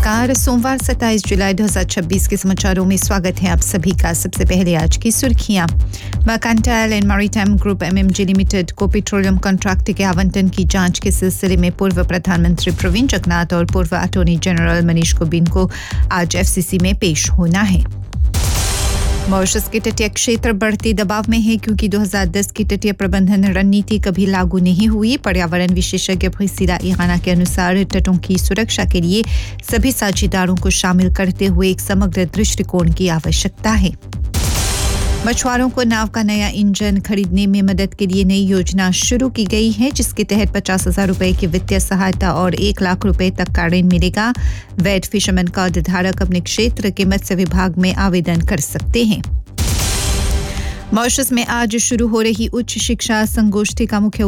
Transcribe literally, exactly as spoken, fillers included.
नमस्कार। सोमवार सत्ताईस जुलाई दो हज़ार छब्बीस के समाचारों में स्वागत है आप सभी का। सबसे पहले आज की सुर्खियां। Mercantile and maritime group MMG limited को पेट्रोलियम कॉन्ट्रैक्ट के आवंटन की जांच के सिलसिले में पूर्व प्रधानमंत्री प्रवीण जगन्नाथ और पूर्व अटॉर्नी जनरल मनीष गोबिंद को आज एफसीसी में पेश होना है। मॉरिशस के तटीय क्षेत्र बढ़ते दबाव में है क्योंकि दो हज़ार दस की तटीय प्रबंधन रणनीति कभी लागू नहीं हुई। पर्यावरण विशेषज्ञ प्रिसिला इहाना के अनुसार तटों की सुरक्षा के लिए सभी साझेदारों को शामिल करते हुए एक समग्र दृष्टिकोण की आवश्यकता है। मछुआरों को नाव का नया इंजन खरीदने में मदद के लिए नई योजना शुरू की गई है, जिसके तहत पचास हजार रुपए की वित्तीय सहायता और एक लाख रुपए तक का ऋण मिलेगा। वैध फिशरमैन कार्ड धारक अपने क्षेत्र के मत्स्य विभाग में आवेदन कर सकते हैं। मॉरिशस में आज शुरू हो रही उच्च शिक्षा संगोष्ठी का मुख्य